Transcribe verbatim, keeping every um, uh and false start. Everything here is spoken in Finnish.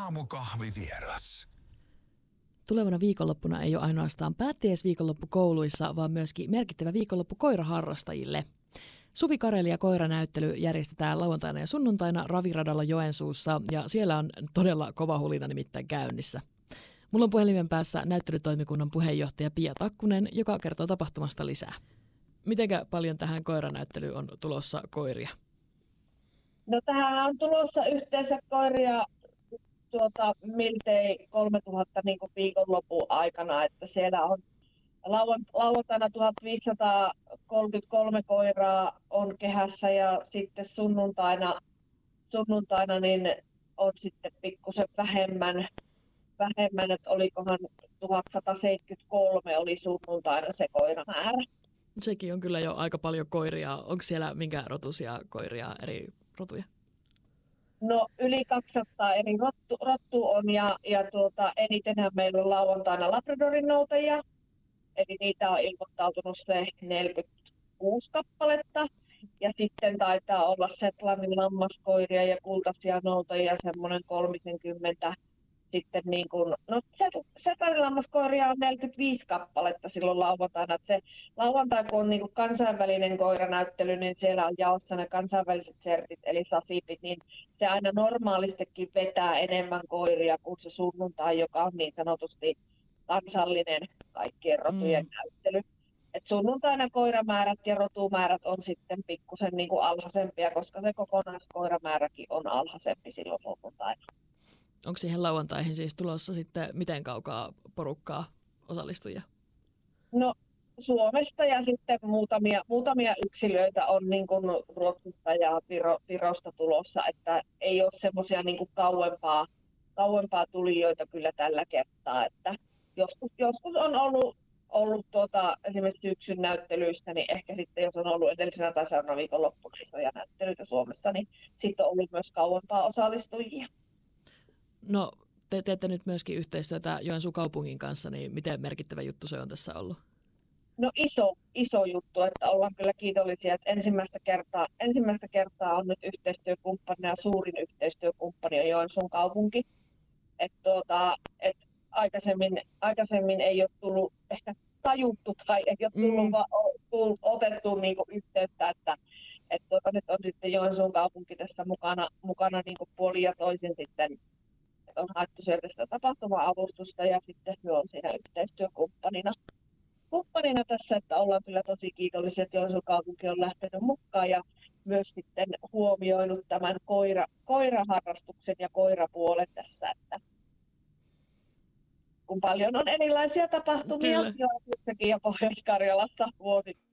Aamukahvivieras. Tulevana viikonloppuna ei ole ainoastaan päättäjäisviikonloppu kouluissa, vaan myöskin merkittävä viikonloppu koiraharrastajille. Suvi Kareli ja koiranäyttely järjestetään lauantaina ja sunnuntaina Raviradalla Joensuussa, ja siellä on todella kova hulina nimittäin käynnissä. Mulla on puhelimen päässä näyttelytoimikunnan puheenjohtaja Pia Takkunen, joka kertoo tapahtumasta lisää. Mitenkä paljon tähän koiranäyttelyyn on tulossa koiria? No tähän on tulossa yhteensä koiria tuota, miltei kolmetuhatta niin kuin viikonlopun aikana, että siellä on lauantaina tuhatviisisataakolmekymmentäkolme koiraa on kehässä ja sitten sunnuntaina, sunnuntaina niin on sitten pikkusen vähemmän, vähemmän, että olikohan tuhatsataseitsemänkymmentäkolme oli sunnuntaina se koiramäärä. Sekin on kyllä jo aika paljon koiria. Onko siellä minkä rotuisia koiria, eri rotuja? No yli kaksisataa eri rottu, rottu on ja, ja tuota, enitenhän meillä on lauantaina Labradorin noutajia. Eli niitä on ilmoittautunut se neljäkymmentäkuusi kappaletta. Ja sitten taitaa olla Shetlandin lammaskoiria ja kultaisia noutajia semmoinen kolmekymmentä. Sitten niin kuin, no Shetlandin lammaskoiria on neljäkymmentäviisi kappaletta silloin lauantaina. Että se lauantai, kun on niin kuin kansainvälinen koiranäyttely, niin siellä on jaossa ne kansainväliset sertit, eli sasipit, niin se aina normaalistikin vetää enemmän koiria kuin se sunnuntai, joka on niin sanotusti kansallinen kaikkien rotujen mm. näyttely. Et sunnuntaina koiramäärät ja rotumäärät on sitten pikkusen niin kuin alhaisempia, koska se kokonaiskoiramääräkin on alhaisempi silloin sunnuntaina. Onko siihen lauantaihin siis tulossa sitten miten kaukaa porukkaa osallistujia? No Suomesta ja sitten muutamia, muutamia yksilöitä on niin kuin Ruotsista ja Viro, Virosta tulossa, että ei ole semmoisia niin kuin kauempaa, kauempaa tulijoita kyllä tällä kertaa, että Joskus, joskus on ollut, ollut tuota, esimerkiksi syksyn näyttelyistä, niin ehkä sitten jos on ollut edellisenä tai seuraavana viikonloppuna isoja näyttelyitä Suomessa, niin sitten on ollut myös kauempaa osallistujia. No te teette nyt myöskin yhteistyötä Joensuun kaupungin kanssa, niin miten merkittävä juttu se on tässä ollut? No iso, iso juttu, että ollaan kyllä kiitollisia, että ensimmäistä kertaa, ensimmäistä kertaa on nyt yhteistyökumppani ja suurin yhteistyökumppani on Joensuun kaupunki. Että tuota, et Aikaisemmin, aikaisemmin ei ole tullut ehkä tajuttu tai ei ole tullut, mm. va, tullut otettu niin kuin yhteyttä, että, että tuota, nyt on sitten Joensuun kaupunki tässä mukana, mukana niin kuin puolin ja toisin sitten, että on haettu sieltä sitä tapahtuma-avustusta ja sitten me on siinä yhteistyökumppanina kumppanina tässä, että ollaan kyllä tosi kiitollisia, että Joensuun kaupunki on lähtenyt mukaan ja myös sitten huomioinut tämän koira, koiraharrastuksen ja koirapuolen tässä, että kun paljon on erilaisia tapahtumia Joensuussakin ja Pohjois-Karjalassa vuosittain.